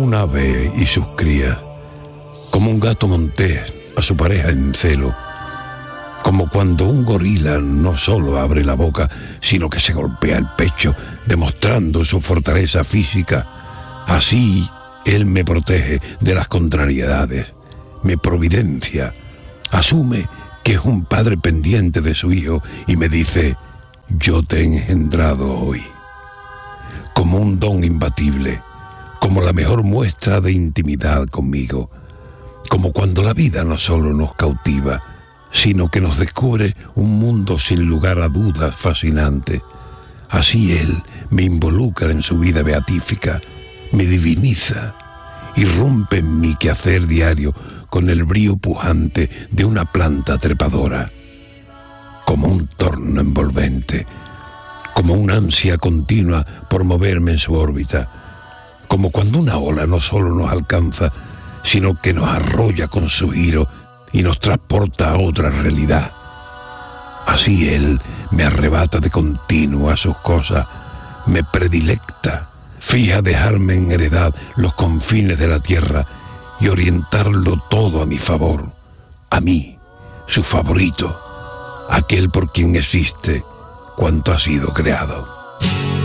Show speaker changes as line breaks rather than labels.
un ave y sus crías, como un gato montés a su pareja en celo, como cuando un gorila no solo abre la boca, sino que se golpea el pecho, demostrando su fortaleza física. Así él me protege de las contrariedades, me providencia, asume que es un padre pendiente de su hijo y me dice: yo te he engendrado hoy, como un don imbatible, como la mejor muestra de intimidad conmigo, como cuando la vida no solo nos cautiva, sino que nos descubre un mundo sin lugar a dudas fascinante. Así él me involucra en su vida beatífica, me diviniza, irrumpe en mi quehacer diario con el brío pujante de una planta trepadora, como un torno envolvente, como una ansia continua por moverme en su órbita, como cuando una ola no solo nos alcanza, sino que nos arrolla con su giro y nos transporta a otra realidad. Así él me arrebata de continuo a sus cosas, me predilecta, fija dejarme en heredad los confines de la tierra y orientarlo todo a mi favor, a mí, su favorito, aquel por quien existe cuanto ha sido creado.